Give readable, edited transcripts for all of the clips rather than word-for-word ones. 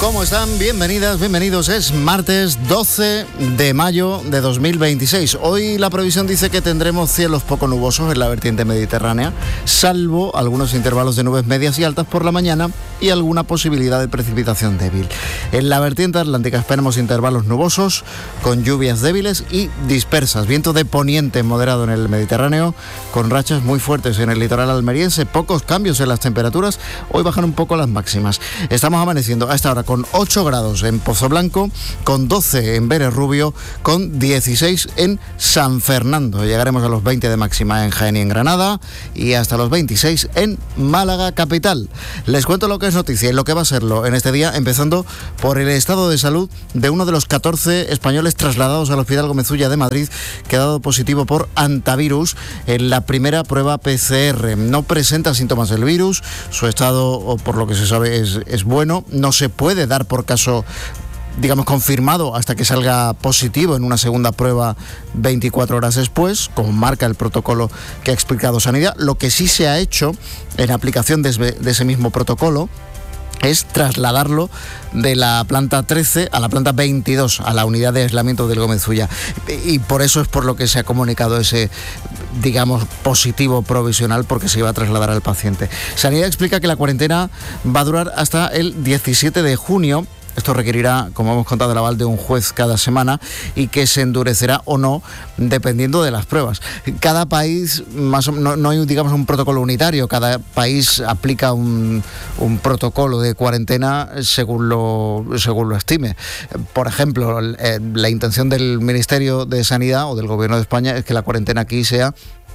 ¿Cómo están? Bienvenidas, bienvenidos. Es martes 12 de mayo de 2026. Hoy la previsión dice que tendremos cielos poco nubosos en la vertiente mediterránea, salvo algunos intervalos de nubes medias y altas por la mañana y alguna posibilidad de precipitación débil. En la vertiente atlántica esperamos intervalos nubosos con lluvias débiles y dispersas. Viento de poniente moderado en el Mediterráneo, con rachas muy fuertes en el litoral almeriense. Pocos cambios en las temperaturas. Hoy bajan un poco las máximas. Estamos amaneciendo a esta hora con 8 grados en Pozoblanco, con 12 en Vélez Rubio, con 16 en San Fernando. Llegaremos a los 20 de máxima en Jaén y en Granada y hasta los 26 en Málaga capital. Les cuento lo que es noticia y lo que va a serlo en este día, empezando por el estado de salud de uno de los 14 españoles trasladados al Hospital Gómez Ulla de Madrid, que ha dado positivo por antivirus en la primera prueba PCR. No presenta síntomas del virus, su estado, por lo que se sabe, es bueno. No se puede dar por caso, digamos, confirmado hasta que salga positivo en una segunda prueba 24 horas después, como marca el protocolo que ha explicado Sanidad. Lo que sí se ha hecho en aplicación de ese mismo protocolo es trasladarlo de la planta 13 a la planta 22, a la unidad de aislamiento del Gómez Ulla. Y por eso es por lo que se ha comunicado ese, digamos, positivo provisional, porque se iba a trasladar al paciente. Sanidad explica que la cuarentena va a durar hasta el 17 de junio. Esto requerirá, como hemos contado, el aval de un juez cada semana y que se endurecerá o no dependiendo de las pruebas. Cada país, no hay, digamos, un protocolo unitario. Cada país aplica un protocolo de cuarentena según lo estime. Por ejemplo, la intención del Ministerio de Sanidad o del Gobierno de España es que la cuarentena aquí se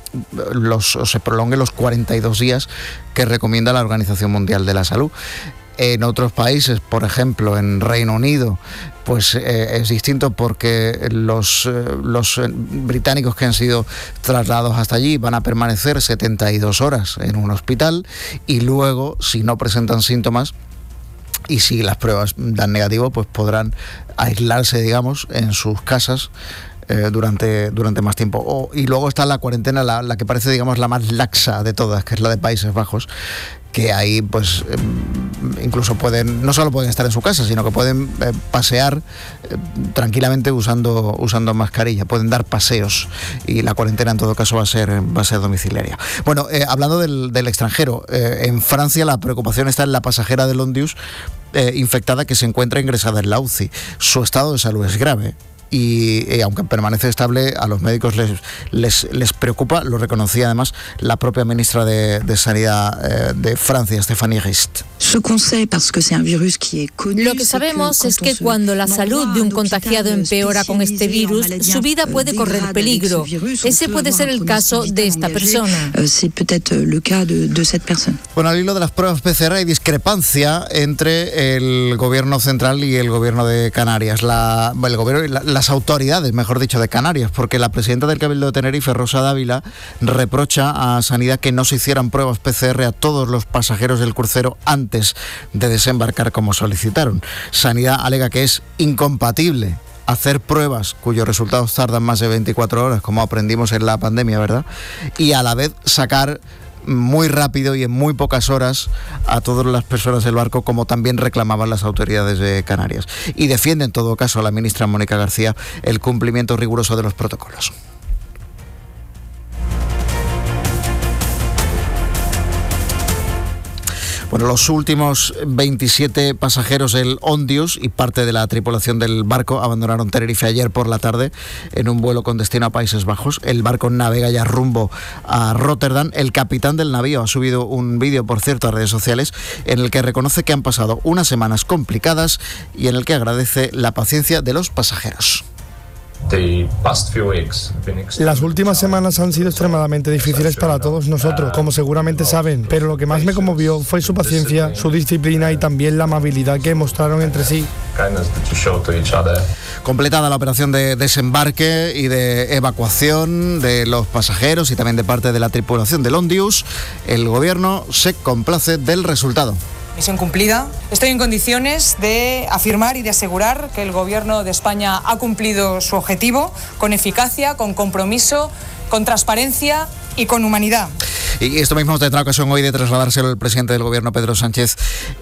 prolongue los 42 días que recomienda la Organización Mundial de la Salud. En otros países, por ejemplo, en Reino Unido, pues es distinto, porque los británicos que han sido trasladados hasta allí van a permanecer 72 horas en un hospital y luego, si no presentan síntomas y si las pruebas dan negativo, pues podrán aislarse, digamos, en sus casas durante más tiempo. Y luego está la cuarentena, la que parece, digamos, la más laxa de todas, que es la de Países Bajos, que ahí pues incluso no solo pueden estar en su casa, sino que pueden pasear tranquilamente usando mascarilla, pueden dar paseos, y la cuarentena en todo caso va a ser domiciliaria. Bueno, hablando del extranjero, en Francia la preocupación está en la pasajera del Ondius infectada, que se encuentra ingresada en la UCI. Su estado de salud es grave. Y aunque permanece estable, a los médicos les preocupa. Lo reconocía además la propia ministra de Sanidad de Francia, Stéphanie Rist. Lo que sabemos es que cuando la salud de un contagiado empeora con este virus, su vida puede correr peligro. Ese puede ser el caso de esta persona. Bueno, al hilo de las pruebas PCR hay discrepancia entre el gobierno central y el gobierno de Canarias. Las autoridades, mejor dicho, de Canarias, porque la presidenta del Cabildo de Tenerife, Rosa Dávila, reprocha a Sanidad que no se hicieran pruebas PCR a todos los pasajeros del crucero antes de desembarcar, como solicitaron. Sanidad alega que es incompatible hacer pruebas cuyos resultados tardan más de 24 horas, como aprendimos en la pandemia, ¿verdad? Y a la vez sacar muy rápido y en muy pocas horas a todas las personas del barco, como también reclamaban las autoridades de Canarias. Y defiende en todo caso a la ministra Mónica García el cumplimiento riguroso de los protocolos. Bueno, los últimos 27 pasajeros del Ondius y parte de la tripulación del barco abandonaron Tenerife ayer por la tarde en un vuelo con destino a Países Bajos. El barco navega ya rumbo a Rotterdam. El capitán del navío ha subido un vídeo, por cierto, a redes sociales, en el que reconoce que han pasado unas semanas complicadas y en el que agradece la paciencia de los pasajeros. Las últimas semanas han sido extremadamente difíciles para todos nosotros, como seguramente saben, pero lo que más me conmovió fue su paciencia, su disciplina y también la amabilidad que mostraron entre sí. Completada la operación de desembarque y de evacuación de los pasajeros y también de parte de la tripulación del Ondius, el gobierno se complace del resultado. Misión cumplida. Estoy en condiciones de afirmar y de asegurar que el Gobierno de España ha cumplido su objetivo con eficacia, con compromiso, con transparencia y con humanidad. Y esto mismo tendrá ocasión hoy de trasladárselo el presidente del gobierno, Pedro Sánchez,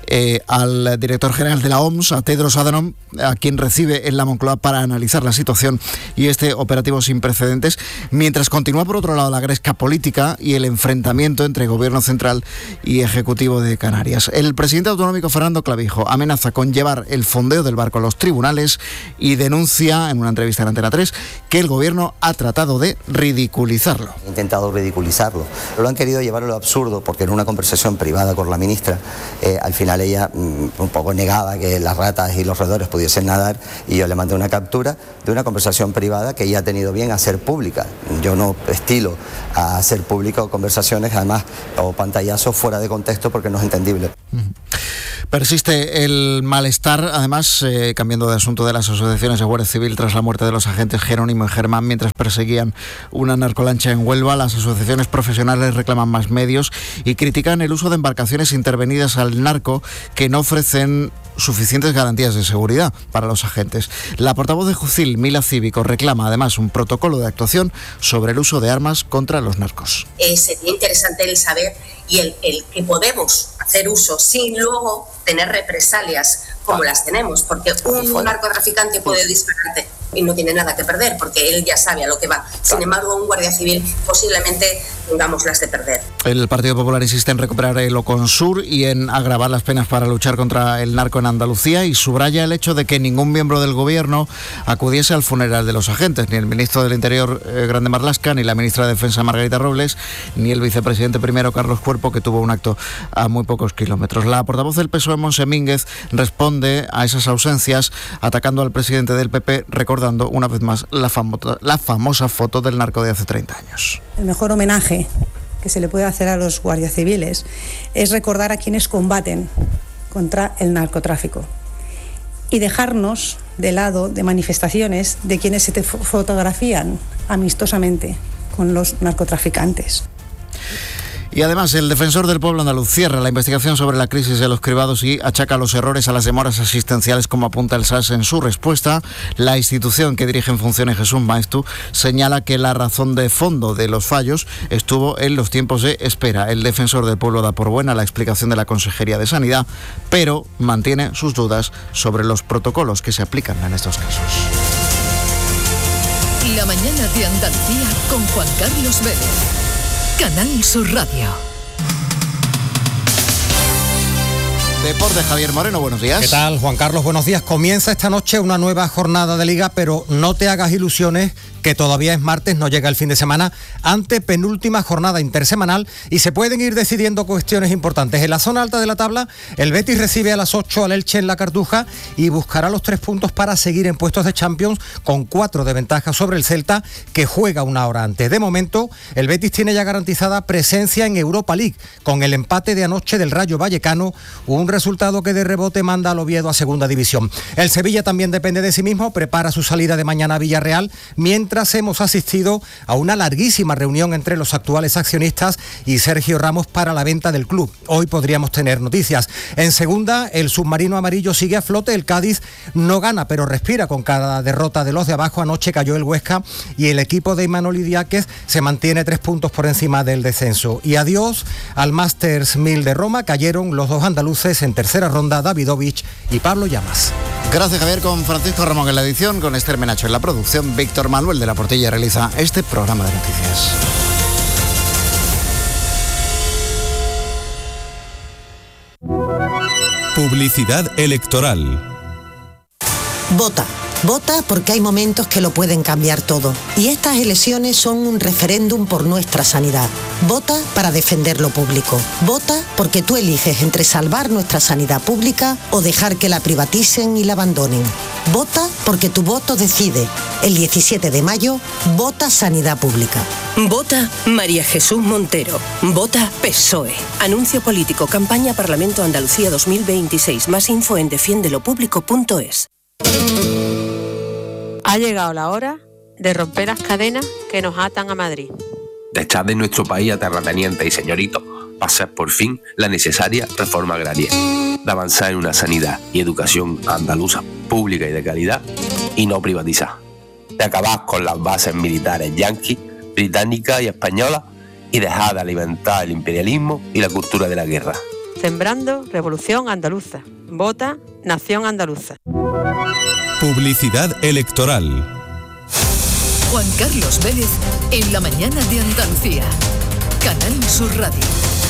al director general de la OMS, a Tedros Adhanom, a quien recibe en la Moncloa para analizar la situación y este operativo sin precedentes, mientras continúa por otro lado la gresca política y el enfrentamiento entre gobierno central y ejecutivo de Canarias. El presidente autonómico Fernando Clavijo amenaza con llevar el fondeo del barco a los tribunales y denuncia en una entrevista en Antena 3 que el gobierno ha tratado de ridiculizarlo. He intentado ridiculizarlo. Lo han querido llevar a lo absurdo porque en una conversación privada con la ministra, al final ella un poco negaba que las ratas y los roedores pudiesen nadar y yo le mandé una captura de una conversación privada que ella ha tenido bien hacer pública. Yo no estilo a hacer pública conversaciones, además, o pantallazos fuera de contexto porque no es entendible. Persiste el malestar, además, cambiando de asunto, de las asociaciones de Guardia Civil tras la muerte de los agentes Jerónimo y Germán mientras perseguían una narcolancha en Huelva. Las asociaciones profesionales reclaman más medios y critican el uso de embarcaciones intervenidas al narco que no ofrecen suficientes garantías de seguridad para los agentes. La portavoz de Jucil, Mila Cívico, reclama además un protocolo de actuación sobre el uso de armas contra los narcos. Sería interesante el saber y el que podemos hacer uso sin luego tener represalias como las tenemos, porque un narcotraficante puede dispararte y no tiene nada que perder, porque él ya sabe a lo que va. Sin embargo, un guardia civil posiblemente tengamos las de perder. El Partido Popular insiste en recuperar el Oconsur y en agravar las penas para luchar contra el narco en Andalucía y subraya el hecho de que ningún miembro del gobierno acudiese al funeral de los agentes, ni el ministro del Interior, Grande Marlaska, ni la ministra de Defensa, Margarita Robles, ni el vicepresidente primero, Carlos Cuerpo, que tuvo un acto a muy pocos kilómetros. La portavoz del PSOE, Montse Mínguez, responde a esas ausencias atacando al presidente del PP, recordando una vez más la famosa foto del narco de hace 30 años. El mejor homenaje que se le puede hacer a los guardias civiles es recordar a quienes combaten contra el narcotráfico y dejarnos de lado de manifestaciones de quienes se fotografían amistosamente con los narcotraficantes. Y además, el defensor del pueblo andaluz cierra la investigación sobre la crisis de los cribados y achaca los errores a las demoras asistenciales, como apunta el SAS en su respuesta. La institución que dirige en funciones, Jesús Maeztu, señala que la razón de fondo de los fallos estuvo en los tiempos de espera. El defensor del pueblo da por buena la explicación de la Consejería de Sanidad, pero mantiene sus dudas sobre los protocolos que se aplican en estos casos. La mañana de Andalucía con Juan Carlos Vélez. Canal Sur Radio. Deporte, Javier Moreno, buenos días. ¿Qué tal, Juan Carlos? Buenos días. Comienza esta noche una nueva jornada de Liga, pero no te hagas ilusiones, que todavía es martes, no llega el fin de semana, ante penúltima jornada intersemanal y se pueden ir decidiendo cuestiones importantes. En la zona alta de la tabla, el Betis recibe a las 8 al Elche en la Cartuja y buscará los 3 puntos para seguir en puestos de Champions con 4 de ventaja sobre el Celta, que juega una hora antes. De momento, el Betis tiene ya garantizada presencia en Europa League, con el empate de anoche del Rayo Vallecano, un resultado que de rebote manda al Oviedo a segunda división. El Sevilla también depende de sí mismo, prepara su salida de mañana a Villarreal, mientras hemos asistido a una larguísima reunión entre los actuales accionistas y Sergio Ramos para la venta del club. Hoy podríamos tener noticias. En segunda, el submarino amarillo sigue a flote, el Cádiz no gana, pero respira con cada derrota de los de abajo. Anoche cayó el Huesca y el equipo de Imanol Idiáquez se mantiene 3 puntos por encima del descenso. Y adiós al Masters 1000 de Roma, cayeron los 2 andaluces en tercera ronda, Davidovich y Pablo Llamas. Gracias, Javier, con Francisco Ramón en la edición, con Esther Menacho en la producción. Víctor Manuel de la Portilla realiza este programa de noticias. Publicidad electoral. Vota. Vota porque hay momentos que lo pueden cambiar todo. Y estas elecciones son un referéndum por nuestra sanidad. Vota para defender lo público. Vota porque tú eliges entre salvar nuestra sanidad pública o dejar que la privaticen y la abandonen. Vota porque tu voto decide. El 17 de mayo, vota Sanidad Pública. Vota María Jesús Montero. Vota PSOE. Anuncio político. Campaña Parlamento Andalucía 2026. Más info en defiendelopublico.es. Ha llegado la hora de romper las cadenas que nos atan a Madrid. De echar de nuestro país a terratenientes y señoritos, pasar por fin la necesaria reforma agraria, de avanzar en una sanidad y educación andaluza pública y de calidad y no privatizar, de acabar con las bases militares yanquis, británicas y españolas y dejar de alimentar el imperialismo y la cultura de la guerra. Sembrando Revolución Andaluza. Vota Nación Andaluza. Publicidad electoral. Juan Carlos Vélez en la mañana de Andalucía. Canal Sur Radio.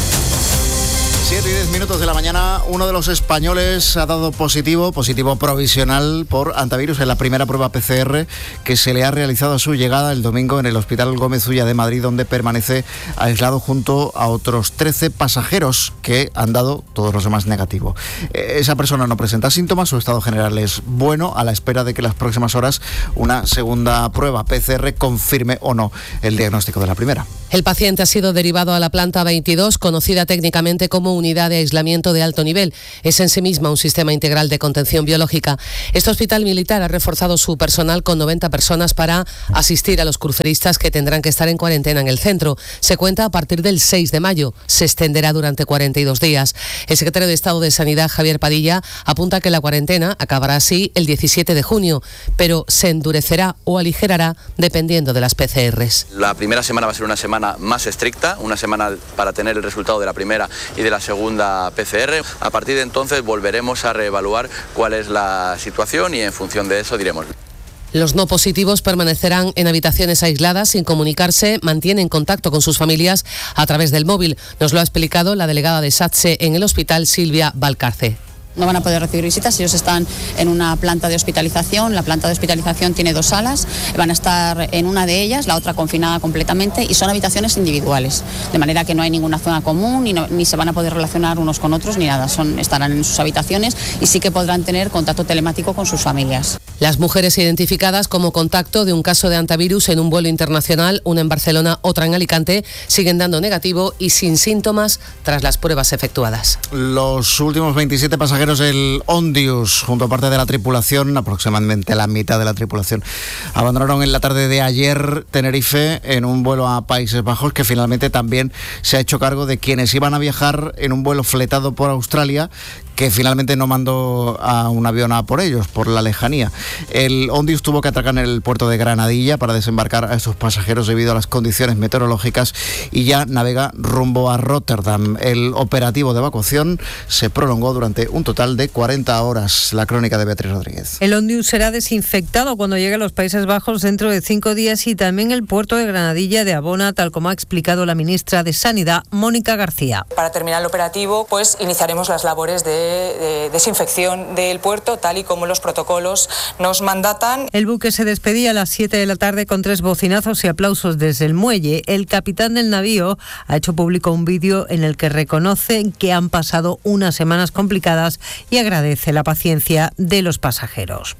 7 y 10 minutos de la mañana, uno de los españoles ha dado positivo provisional por antivirus en la primera prueba PCR que se le ha realizado a su llegada el domingo en el Hospital Gómez Ulla de Madrid, donde permanece aislado junto a otros 13 pasajeros que han dado todos los demás negativo. Esa persona no presenta síntomas, su estado general es bueno, a la espera de que las próximas horas una segunda prueba PCR confirme o no el diagnóstico de la primera. El paciente ha sido derivado a la planta 22, conocida técnicamente como unidad de aislamiento de alto nivel. Es en sí misma un sistema integral de contención biológica. Este hospital militar ha reforzado su personal con 90 personas para asistir a los cruceristas que tendrán que estar en cuarentena en el centro. Se cuenta a partir del 6 de mayo. Se extenderá durante 42 días. El secretario de Estado de Sanidad, Javier Padilla, apunta que la cuarentena acabará así el 17 de junio, pero se endurecerá o aligerará dependiendo de las PCRs. La primera semana va a ser una semana más estricta, una semana para tener el resultado de la primera y de la segunda PCR. A partir de entonces volveremos a reevaluar cuál es la situación y en función de eso diremos. Los no positivos permanecerán en habitaciones aisladas sin comunicarse, mantienen contacto con sus familias a través del móvil. Nos lo ha explicado la delegada de SATSE en el hospital, Silvia Valcarce. No van a poder recibir visitas, ellos están en una planta de hospitalización. La planta de hospitalización tiene 2 salas, van a estar en una de ellas, la otra confinada completamente, y son habitaciones individuales, de manera que no hay ninguna zona común, ni se van a poder relacionar unos con otros, ni nada, estarán en sus habitaciones y sí que podrán tener contacto telemático con sus familias. Las mujeres identificadas como contacto de un caso de antivirus en un vuelo internacional, una en Barcelona, otra en Alicante, siguen dando negativo y sin síntomas tras las pruebas efectuadas. Los últimos 27 pasajeros del Ondius, junto a parte de la tripulación, aproximadamente la mitad de la tripulación, abandonaron en la tarde de ayer Tenerife en un vuelo a Países Bajos, que finalmente también se ha hecho cargo de quienes iban a viajar en un vuelo fletado por Australia, que finalmente no mandó a un avión a por ellos, por la lejanía. El Ondius tuvo que atracar en el puerto de Granadilla para desembarcar a estos pasajeros debido a las condiciones meteorológicas y ya navega rumbo a Rotterdam. El operativo de evacuación se prolongó durante un total de 40 horas. La crónica de Beatriz Rodríguez. El Ondius será desinfectado cuando llegue a los Países Bajos dentro de 5 días y también el puerto de Granadilla de Abona, tal como ha explicado la ministra de Sanidad, Mónica García. Para terminar el operativo, pues iniciaremos las labores de desinfección del puerto, tal y como los protocolos nos mandatan. El buque se despedía a las 7 de la tarde con 3 bocinazos y aplausos desde el muelle. El capitán del navío ha hecho público un vídeo en el que reconoce que han pasado unas semanas complicadas y agradece la paciencia de los pasajeros.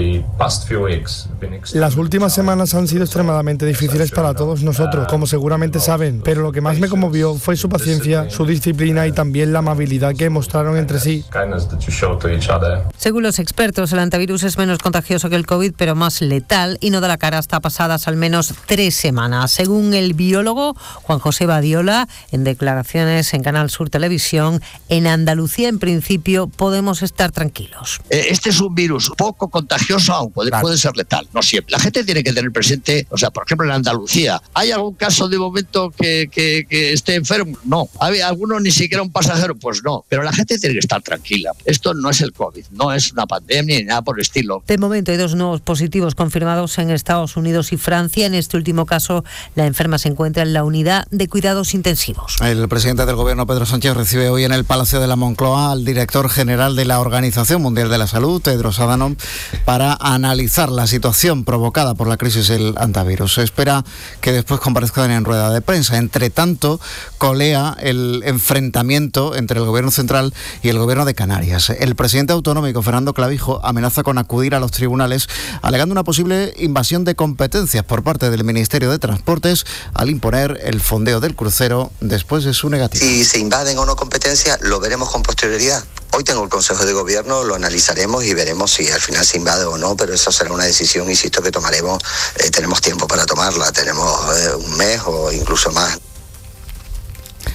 Las últimas semanas han sido extremadamente difíciles para todos nosotros, como seguramente saben, pero lo que más me conmovió fue su paciencia, su disciplina y también la amabilidad que mostraron entre sí. Según los expertos, el antivirus es menos contagioso que el COVID, pero más letal y no da la cara hasta pasadas al menos 3 semanas. Según el biólogo Juan José Badiola, en declaraciones en Canal Sur Televisión, en Andalucía en principio podemos estar tranquilos. Este es un virus poco contagioso, aunque puede ser letal, no siempre. La gente tiene que tener presente, por ejemplo en Andalucía, ¿hay algún caso de momento que esté enfermo? No. ¿Hay alguno ni siquiera un pasajero? Pues no. Pero la gente tiene que estar tranquila. Esto no es el COVID, no es una pandemia ni nada por el estilo. De momento hay 2 nuevos positivos confirmados en Estados Unidos y Francia. En este último caso, la enferma se encuentra en la unidad de cuidados intensivos. El presidente del Gobierno, Pedro Sánchez, recibe hoy en el Palacio de la Moncloa al director general de la Organización Mundial de la Salud, Tedros Adhanom, para analizar la situación provocada por la crisis del antivirus. Se espera que después comparezcan en rueda de prensa. Entre tanto, colea el enfrentamiento entre el Gobierno central y el Gobierno de Canarias. El presidente autonómico, Fernando Clavijo, amenaza con acudir a los tribunales alegando una posible invasión de competencias por parte del Ministerio de Transportes al imponer el fondeo del crucero después de su negativa. Si se invaden o no competencias, lo veremos con posterioridad. Hoy tengo el Consejo de Gobierno, lo analizaremos y veremos si al final se invade o no, pero eso será una decisión, insisto, que tomaremos. Tenemos tiempo para tomarla, tenemos un mes o incluso más.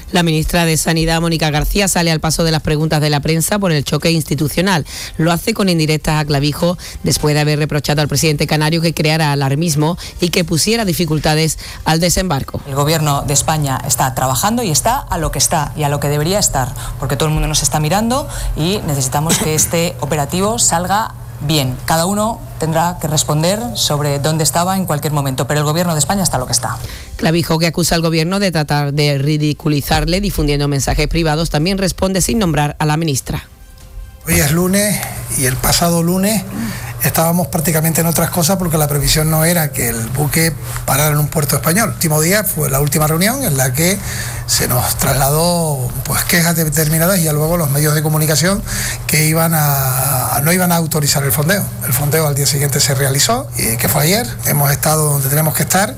La ministra de Sanidad, Mónica García, sale al paso de las preguntas de la prensa por el choque institucional. Lo hace con indirectas a Clavijo después de haber reprochado al presidente canario que creara alarmismo y que pusiera dificultades al desembarco. El gobierno de España está trabajando y está a lo que está y a lo que debería estar, porque todo el mundo nos está mirando y necesitamos que este operativo salga bien. Cada uno tendrá que responder sobre dónde estaba en cualquier momento, pero el gobierno de España está a lo que está. Clavijo, que acusa al gobierno de tratar de ridiculizarle difundiendo mensajes privados, también responde sin nombrar a la ministra. Hoy es lunes y el pasado lunes estábamos prácticamente en otras cosas porque la previsión no era que el buque parara en un puerto español. El último día fue la última reunión en la que se nos trasladó quejas determinadas y ya luego los medios de comunicación que no iban a autorizar el fondeo. El fondeo al día siguiente se realizó, que fue ayer. Hemos estado donde tenemos que estar.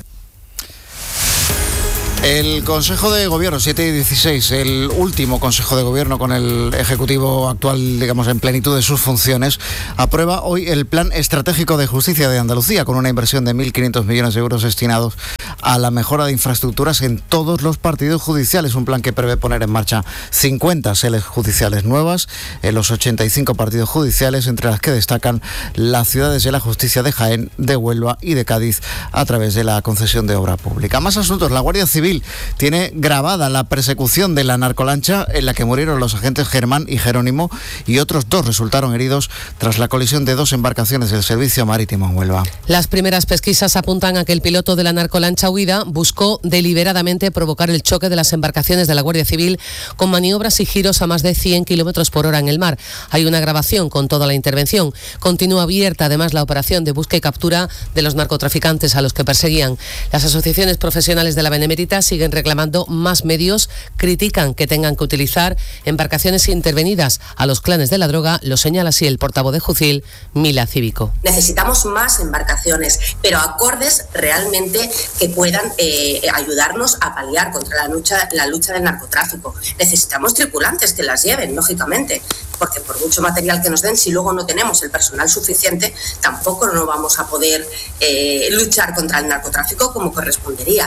El Consejo de Gobierno, 7 y 16, el último Consejo de Gobierno con el Ejecutivo actual, digamos, en plenitud de sus funciones, aprueba hoy el Plan Estratégico de Justicia de Andalucía, con una inversión de 1.500 millones de euros destinados a la mejora de infraestructuras en todos los partidos judiciales. Un plan que prevé poner en marcha 50 sedes judiciales nuevas en los 85 partidos judiciales, entre las que destacan las ciudades de la justicia de Jaén, de Huelva y de Cádiz, a través de la concesión de obra pública. Más asuntos. La Guardia Civil tiene grabada la persecución de la narcolancha en la que murieron los agentes Germán y Jerónimo, y otros 2 resultaron heridos tras la colisión de 2 embarcaciones del servicio marítimo en Huelva. Las primeras pesquisas apuntan a que el piloto de la narcolancha huida buscó deliberadamente provocar el choque de las embarcaciones de la Guardia Civil con maniobras y giros a más de 100 kilómetros por hora en el mar. Hay una grabación con toda la intervención. Continúa abierta además la operación de búsqueda y captura de los narcotraficantes a los que perseguían. Las asociaciones profesionales de la Benemérita siguen reclamando más medios, critican que tengan que utilizar embarcaciones intervenidas a los clanes de la droga, lo señala así el portavoz de Jucil, Mila Cívico. Necesitamos más embarcaciones, pero acordes realmente que puedan ayudarnos a paliar contra la lucha del narcotráfico. Necesitamos tripulantes que las lleven, lógicamente, porque por mucho material que nos den, si luego no tenemos el personal suficiente, tampoco no vamos a poder luchar contra el narcotráfico como correspondería.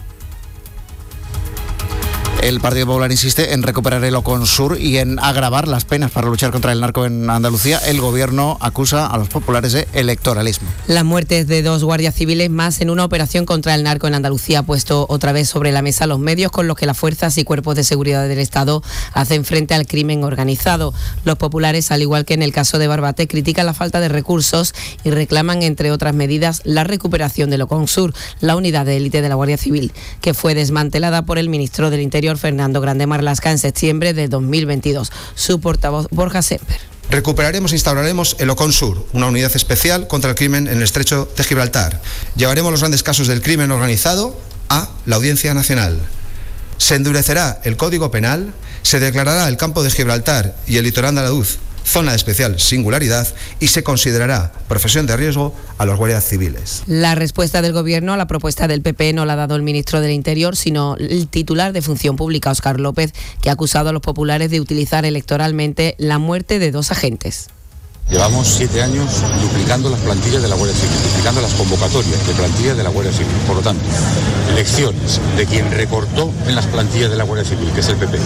El Partido Popular insiste en recuperar el Oconsur y en agravar las penas para luchar contra el narco en Andalucía. El Gobierno acusa a los populares de electoralismo. Las muertes de 2 guardias civiles más en una operación contra el narco en Andalucía ha puesto otra vez sobre la mesa los medios con los que las fuerzas y cuerpos de seguridad del Estado hacen frente al crimen organizado. Los populares, al igual que en el caso de Barbate, critican la falta de recursos y reclaman, entre otras medidas, la recuperación del Oconsur, la unidad de élite de la Guardia Civil, que fue desmantelada por el ministro del Interior, Fernando Grande Marlaska, en septiembre de 2022. Su portavoz, Borja Semper. Recuperaremos e instauraremos el Oconsur, una unidad especial contra el crimen en el estrecho de Gibraltar. Llevaremos los grandes casos del crimen organizado a la Audiencia Nacional. Se endurecerá el Código Penal, se declarará el campo de Gibraltar y el litoral andaluz zona de especial singularidad y se considerará profesión de riesgo a los guardias civiles. La respuesta del Gobierno a la propuesta del PP no la ha dado el ministro del Interior, sino el titular de Función Pública, Óscar López, que ha acusado a los populares de utilizar electoralmente la muerte de 2 agentes. Llevamos 7 años duplicando las plantillas de la Guardia Civil, duplicando las convocatorias de plantillas de la Guardia Civil. Por lo tanto, elecciones de quien recortó en las plantillas de la Guardia Civil, que es el PP,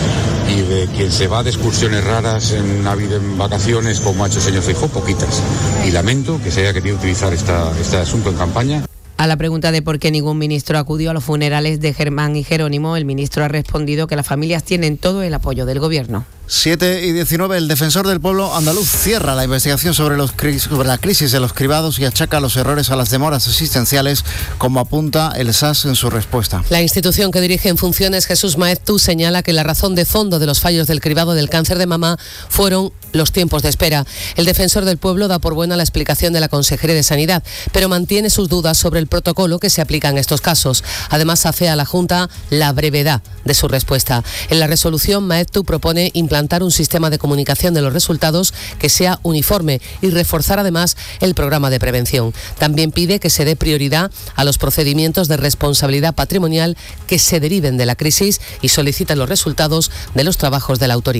y de quien se va de excursiones raras en Navidad, en vacaciones, como ha hecho el señor Feijóo, poquitas. Y lamento que se haya querido utilizar este asunto en campaña. A la pregunta de por qué ningún ministro acudió a los funerales de Germán y Jerónimo, el ministro ha respondido que las familias tienen todo el apoyo del Gobierno. 7 y 19, el defensor del pueblo andaluz cierra la investigación sobre la crisis de los cribados y achaca los errores a las demoras asistenciales, como apunta el SAS en su respuesta. La institución que dirige en funciones, Jesús Maeztu, señala que la razón de fondo de los fallos del cribado del cáncer de mama fueron los tiempos de espera. El defensor del pueblo da por buena la explicación de la Consejería de Sanidad, pero mantiene sus dudas sobre el protocolo que se aplica en estos casos. Además, afea a la Junta la brevedad de su respuesta. En la resolución, Maeztu propone implantar un sistema de comunicación de los resultados que sea uniforme y reforzar además el programa de prevención. También pide que se dé prioridad a los procedimientos de responsabilidad patrimonial que se deriven de la crisis y solicita los resultados de los trabajos de la autoría.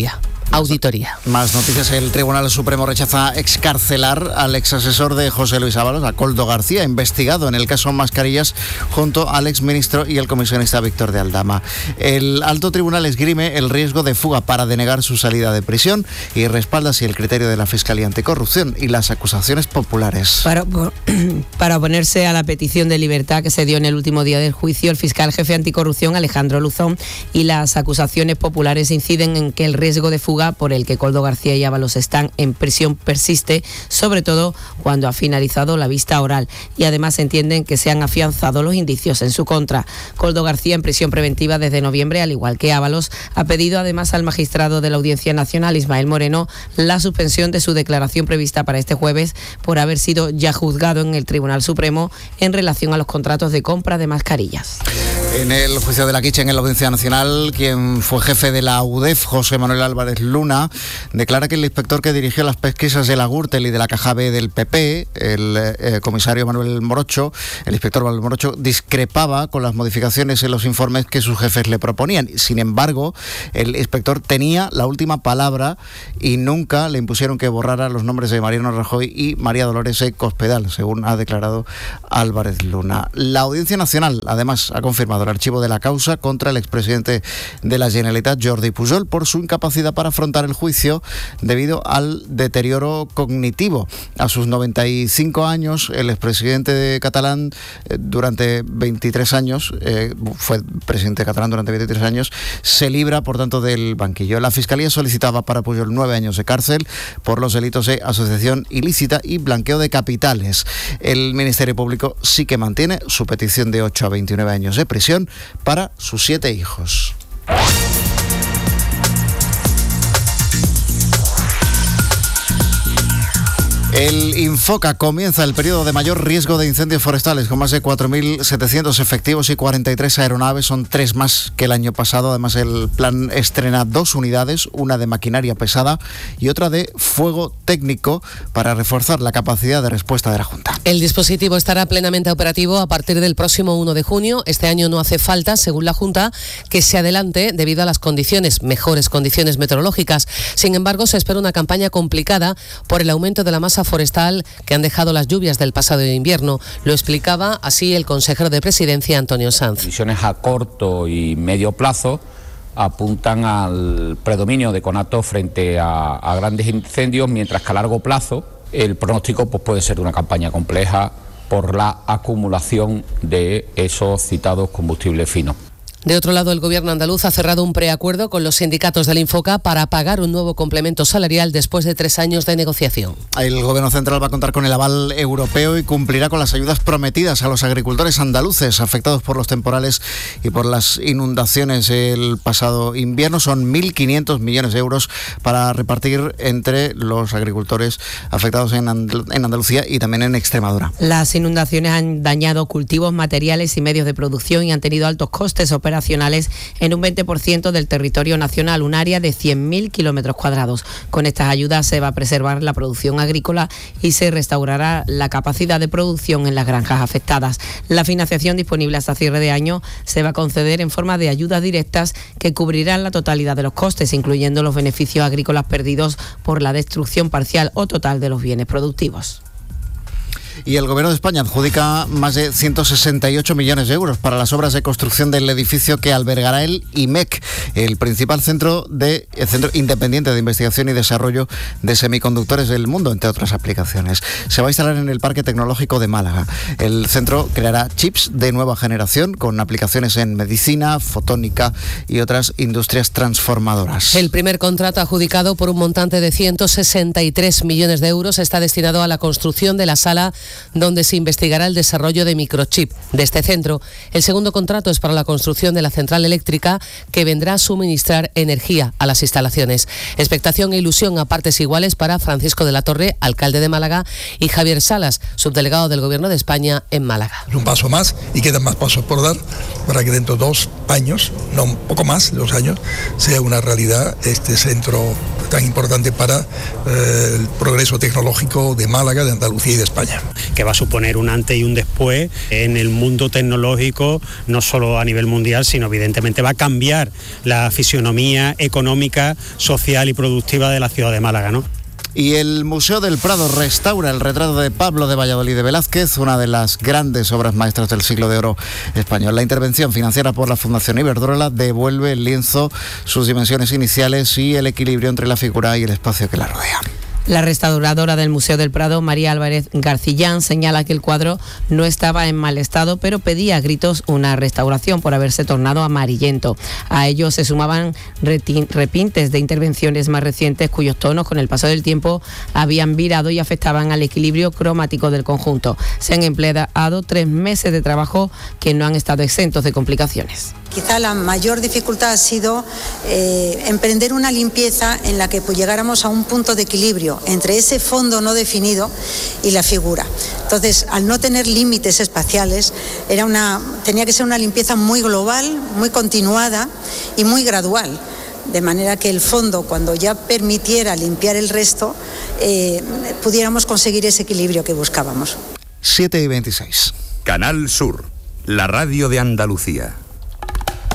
auditoría. Más noticias. El Tribunal Supremo rechaza excarcelar al exasesor de José Luis Ábalos, a Koldo García, investigado en el caso Mascarillas junto al exministro y el comisionista Víctor de Aldama. El alto tribunal esgrime el riesgo de fuga para denegar su salida de prisión y respalda así el criterio de la Fiscalía Anticorrupción y las acusaciones populares. Para oponerse a la petición de libertad que se dio en el último día del juicio, el fiscal jefe anticorrupción Alejandro Luzón y las acusaciones populares inciden en que el riesgo de fuga por el que Koldo García y Ábalos están en prisión persiste, sobre todo cuando ha finalizado la vista oral, y además entienden que se han afianzado los indicios en su contra. Koldo García en prisión preventiva desde noviembre, al igual que Ábalos, ha pedido además al magistrado de la Audiencia Nacional, Ismael Moreno, la suspensión de su declaración prevista para este jueves por haber sido ya juzgado en el Tribunal Supremo en relación a los contratos de compra de mascarillas. En el juicio de la Quiche en la Audiencia Nacional, quien fue jefe de la UDEF, José Manuel Álvarez Luna, declara que el inspector que dirigió las pesquisas de la Gürtel y de la Caja B del PP, el comisario Manuel Morocho, el inspector Manuel Morocho, discrepaba con las modificaciones en los informes que sus jefes le proponían. Sin embargo, el inspector tenía la última palabra y nunca le impusieron que borrara los nombres de Mariano Rajoy y María Dolores Cospedal, según ha declarado Álvarez Luna. La Audiencia Nacional, además, ha confirmado el archivo de la causa contra el expresidente de la Generalitat, Jordi Pujol, por su incapacidad para afrontar el juicio debido al deterioro cognitivo. A sus 95 años, el expresidente catalán durante 23 años, fue presidente catalán durante 23 años, se libra, por tanto, del banquillo. La Fiscalía solicitaba para Pujol 9 años de cárcel por los delitos de asociación ilícita y blanqueo de capitales. El Ministerio Público sí que mantiene su petición de 8 a 29 años de prisión para sus 7 hijos. El Infoca comienza el periodo de mayor riesgo de incendios forestales con más de 4.700 efectivos y 43 aeronaves, son 3 más que el año pasado. Además, el plan estrena 2 unidades, una de maquinaria pesada y otra de fuego técnico, para reforzar la capacidad de respuesta de la Junta. El dispositivo estará plenamente operativo a partir del próximo 1 de junio. Este año no hace falta, según la Junta, que se adelante debido a las mejores condiciones meteorológicas. Sin embargo, se espera una campaña complicada por el aumento de la masa forestal que han dejado las lluvias del pasado invierno. Lo explicaba así el consejero de Presidencia, Antonio Sanz. Visiones a corto y medio plazo apuntan al predominio de conatos frente a grandes incendios, mientras que a largo plazo el pronóstico puede ser una campaña compleja por la acumulación de esos citados combustibles finos. De otro lado, el Gobierno andaluz ha cerrado un preacuerdo con los sindicatos del Infoca para pagar un nuevo complemento salarial después de 3 años de negociación. El Gobierno central va a contar con el aval europeo y cumplirá con las ayudas prometidas a los agricultores andaluces afectados por los temporales y por las inundaciones el pasado invierno. Son 1.500 millones de euros para repartir entre los agricultores afectados en Andalucía y también en Extremadura. Las inundaciones han dañado cultivos, materiales y medios de producción y han tenido altos costes operacionales en un 20% del territorio nacional, un área de 100.000 kilómetros cuadrados. Con estas ayudas se va a preservar la producción agrícola y se restaurará la capacidad de producción en las granjas afectadas. La financiación disponible hasta cierre de año se va a conceder en forma de ayudas directas que cubrirán la totalidad de los costes, incluyendo los beneficios agrícolas perdidos por la destrucción parcial o total de los bienes productivos. Y el Gobierno de España adjudica más de 168 millones de euros para las obras de construcción del edificio que albergará el IMEC, el principal centro independiente de investigación y desarrollo de semiconductores del mundo, entre otras aplicaciones. Se va a instalar en el Parque Tecnológico de Málaga. El centro creará chips de nueva generación con aplicaciones en medicina, fotónica y otras industrias transformadoras. El primer contrato adjudicado por un montante de 163 millones de euros está destinado a la construcción de la sala donde se investigará el desarrollo de microchip de este centro. El segundo contrato es para la construcción de la central eléctrica que vendrá a suministrar energía a las instalaciones. Expectación e ilusión a partes iguales para Francisco de la Torre, alcalde de Málaga, y Javier Salas, subdelegado del Gobierno de España en Málaga. Es un paso más y quedan más pasos por dar para que dentro de 2 años, no un poco más, 2 años, sea una realidad este centro tan importante para el progreso tecnológico de Málaga, de Andalucía y de España. que va a suponer un antes y un después en el mundo tecnológico, no solo a nivel mundial, sino evidentemente va a cambiar la fisionomía económica, social y productiva de la ciudad de Málaga, ¿no? Y el Museo del Prado restaura el retrato de Pablo de Valladolid de Velázquez, una de las grandes obras maestras del siglo de oro español. La intervención financiada por la Fundación Iberdrola devuelve el lienzo, sus dimensiones iniciales y el equilibrio entre la figura y el espacio que la rodea. La restauradora del Museo del Prado, María Álvarez Garcillán, señala que el cuadro no estaba en mal estado, pero pedía a gritos una restauración por haberse tornado amarillento. A ello se sumaban repintes de intervenciones más recientes cuyos tonos con el paso del tiempo habían virado y afectaban al equilibrio cromático del conjunto. Se han empleado 3 meses de trabajo que no han estado exentos de complicaciones. Quizá la mayor dificultad ha sido emprender una limpieza en la que llegáramos a un punto de equilibrio entre ese fondo no definido y la figura. Entonces, al no tener límites espaciales, tenía que ser una limpieza muy global, muy continuada y muy gradual, de manera que el fondo, cuando ya permitiera limpiar el resto, pudiéramos conseguir ese equilibrio que buscábamos. 7:26. Canal Sur, la radio de Andalucía.